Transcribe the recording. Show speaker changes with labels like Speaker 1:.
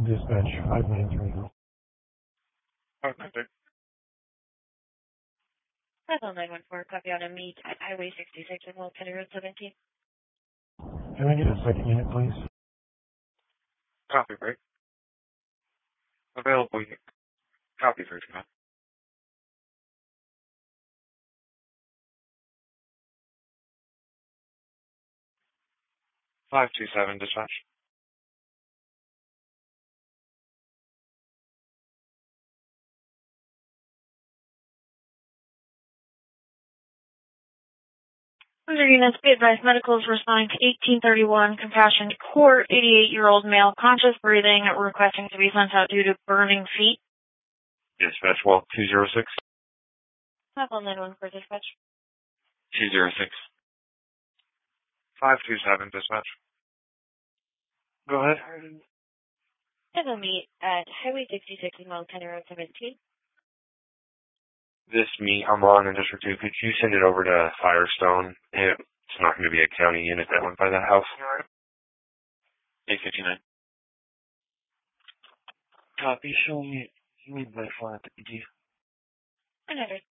Speaker 1: Dispatch 593.
Speaker 2: Okay.
Speaker 3: 914, copy on a meet at Highway 66 and Will County Road 17.
Speaker 1: Can I get a second unit, please?
Speaker 2: Copy, break. Available. Copy, break. 527, dispatch.
Speaker 3: Under units, be advised medicals responding to 1831, compassion to court, 88-year-old male, conscious breathing, requesting to be sent out due to burning feet.
Speaker 2: Dispatch, well, 206.
Speaker 3: 914, dispatch.
Speaker 2: 206. 527, dispatch. Go ahead.
Speaker 3: Have a meet at Highway 66 and Will County Road 17.
Speaker 2: This meet, I'm on in District 2. Could you send it over to Firestone? It's not going to be a county unit that went by that house. 859. Copy. Show me by flat.
Speaker 3: Another